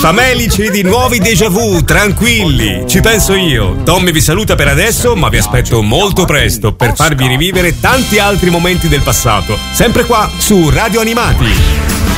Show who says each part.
Speaker 1: Famelici di nuovi déjà vu, tranquilli, ci penso io. Tommy vi saluta per adesso, ma vi aspetto molto presto per farvi rivivere tanti altri momenti del passato, sempre qua su Radio Animati.